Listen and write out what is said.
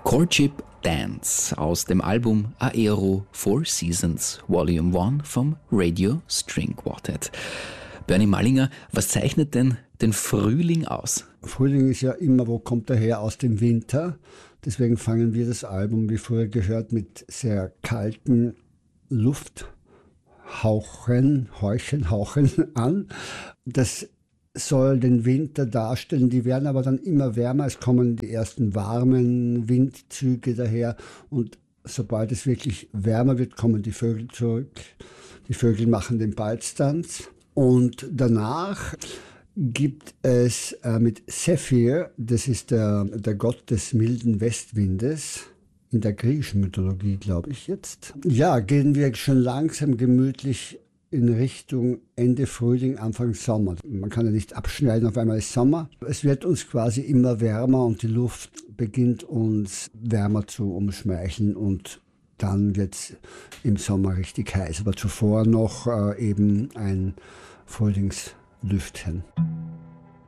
Courtship Dance aus dem Album Aero Four Seasons Volume 1 vom Radio String Quartet. Bernie Malinger, was zeichnet denn den Frühling aus? Frühling ist ja immer, wo kommt er her? Aus dem Winter. Deswegen fangen wir das Album, wie vorher gehört, mit sehr kalten Hauchen an. Das soll den Winter darstellen. Die werden aber dann immer wärmer. Es kommen die ersten warmen Windzüge daher. Und sobald es wirklich wärmer wird, kommen die Vögel zurück. Die Vögel machen den Balztanz. Und danach gibt es mit Sephir, das ist der Gott des milden Westwindes, in der griechischen Mythologie, glaube ich jetzt. Ja, gehen wir schon langsam gemütlich in Richtung Ende Frühling, Anfang Sommer. Man kann ja nicht abschneiden, auf einmal ist Sommer. Es wird uns quasi immer wärmer und die Luft beginnt uns wärmer zu umschmeicheln und dann wird es im Sommer richtig heiß. Aber zuvor noch eben ein Frühlingslüftchen.